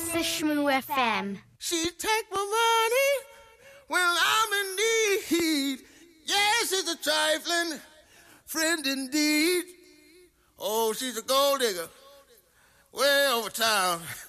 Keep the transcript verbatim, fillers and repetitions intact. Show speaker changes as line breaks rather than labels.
This is Shmoo F M.
She take my money when I'm in need. Yes, it's a trifling friend indeed. Oh, she's a gold digger way over town.